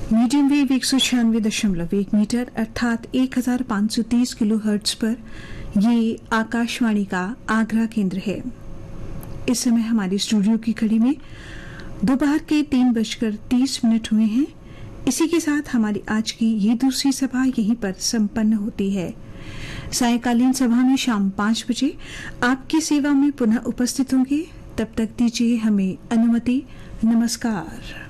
Medium wave 196.1 metre अर्थात 1530 kilo hertz पर ये आकाशवाणी का आगरा केंद्र है। इस समय हमारे स्टूडियो की घड़ी में दोपहर के 3:30 हुए हैं। इसी के साथ हमारी आज की ये दूसरी सभा यहीं पर संपन्न होती है। सायंकालीन सभा में शाम 5 बजे आपकी सेवा में पुनः उपस्थित होंगे। तब तक दीजिए हमें अनुमति। नमस्कार।